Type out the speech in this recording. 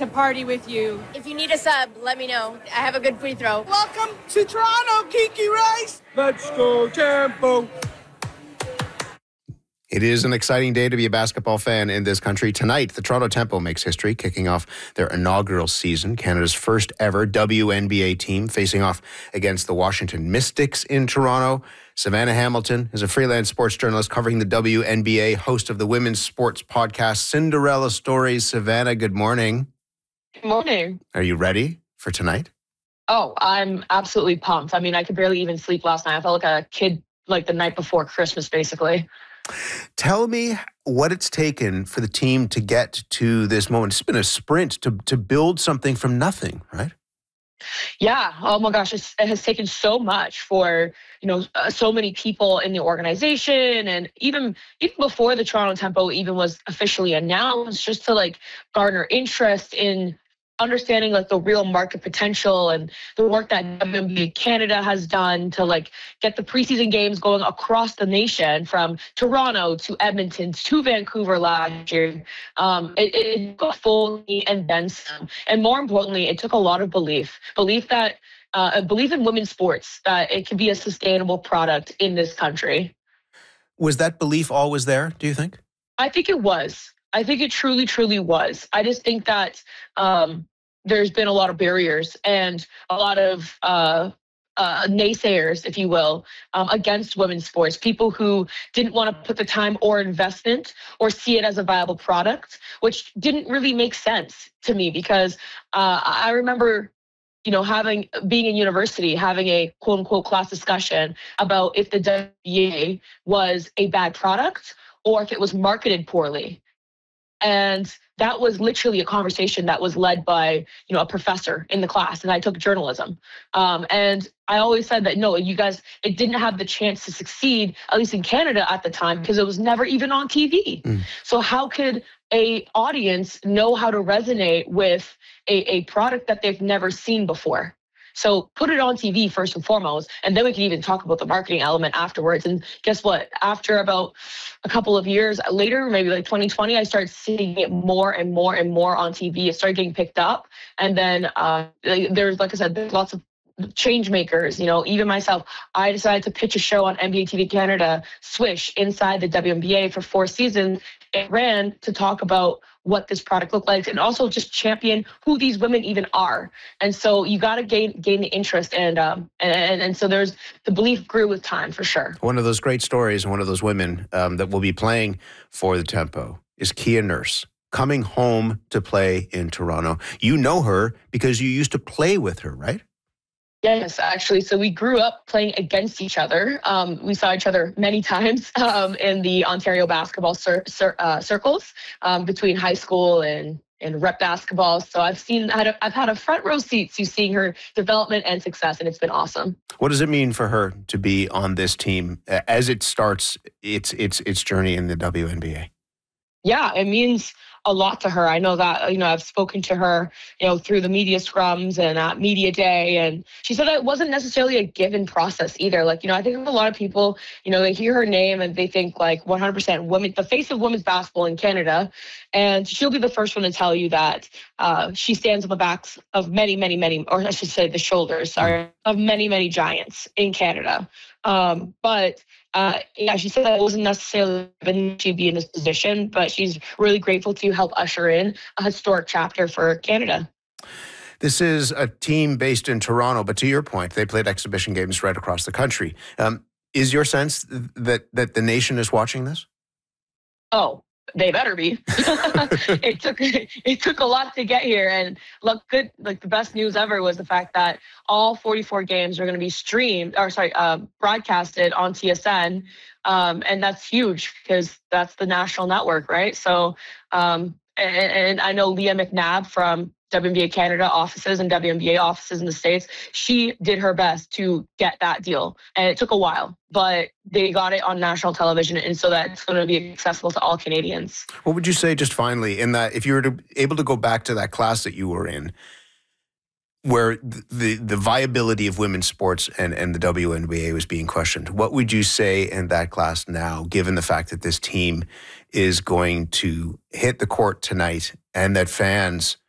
to party with you. If you need a sub, let me know. I have a good free throw. Welcome to Toronto, Kiki Rice. Let's go, Tempo. It is an exciting day to be a basketball fan in this country. Tonight, the Toronto Tempo makes history, kicking off their inaugural season. Canada's first ever WNBA team facing off against the Washington Mystics in Toronto. Savannah Hamilton is a freelance sports journalist covering the WNBA, host of the women's sports podcast Cinderella Stories. Savannah, good morning. Good morning. Are you ready for tonight? Oh, I'm absolutely pumped. I mean, I could barely even sleep last night. I felt like a kid like the night before Christmas, basically. Tell me what it's taken for the team to get to this moment. It's been a sprint to build something from nothing, right? Yeah. Oh my gosh, it has taken so much for so many people in the organization, and even before the Toronto Tempo even was officially announced, just to garner interest in understanding the real market potential and the work that WNBA Canada has done to get the preseason games going across the nation, from Toronto to Edmonton to Vancouver last year. It took a full and then some. And more importantly, it took a lot of belief that belief in women's sports, that it can be a sustainable product in this country. Was that belief always there, do you think? I think it was. I think it truly, truly was. I just think that there's been a lot of barriers and a lot of naysayers, if you will, against women's sports. People who didn't want to put the time or investment or see it as a viable product, which didn't really make sense to me, because I remember being in university, having a quote unquote class discussion about if the WNBA was a bad product or if it was marketed poorly. And that was literally a conversation that was led by, a professor in the class, and I took journalism. And I always said that, no, you guys, it didn't have the chance to succeed, at least in Canada at the time, because it was never even on TV. So how could a audience know how to resonate with a product that they've never seen before? So put it on TV first and foremost, and then we can even talk about the marketing element afterwards. And guess what? After about a couple of years later, maybe 2020, I started seeing it more and more and more on TV. It started getting picked up. And then there's, like I said, there's lots of change makers, even myself. I decided to pitch a show on NBA TV Canada, Swish, inside the WNBA for 4 seasons. It ran to talk about what this product looked like, and also just champion who these women even are. And so you got to gain the interest, and so there's the belief grew with time, for sure. One of those great stories, and one of those women that will be playing for the Tempo is Kia Nurse, coming home to play in Toronto. You know her because you used to play with her, right? Yes, actually. So we grew up playing against each other. We saw each other many times in the Ontario basketball circles between high school and rep basketball. So I've had a front row seat to seeing her development and success, and it's been awesome. What does it mean for her to be on this team as it starts its journey in the WNBA? Yeah, it means a lot to her. I know that, I've spoken to her, through the media scrums and at media day. And she said that it wasn't necessarily a given process either. I think a lot of people, they hear her name and they think 100% women, the face of women's basketball in Canada. And she'll be the first one to tell you that she stands on the backs of many, many, many, or I should say the shoulders, of many, many giants in Canada. But she said that it wasn't necessarily given to be in this position, but she's really grateful to help usher in a historic chapter for Canada. This is a team based in Toronto, but to your point, they played exhibition games right across the country. Is your sense that the nation is watching this? Oh, they better be. It took a lot to get here, and look good. The best news ever was the fact that all 44 games are going to be broadcasted on TSN, and that's huge because that's the national network, right? So, and I know Leah McNabb from WNBA Canada offices and WNBA offices in the States, she did her best to get that deal. And it took a while, but they got it on national television, and so that it's going to be accessible to all Canadians. What would you say, just finally, in that if you were able to go back to that class that you were in, where the viability of women's sports and the WNBA was being questioned, what would you say in that class now, given the fact that this team is going to hit the court tonight and that fans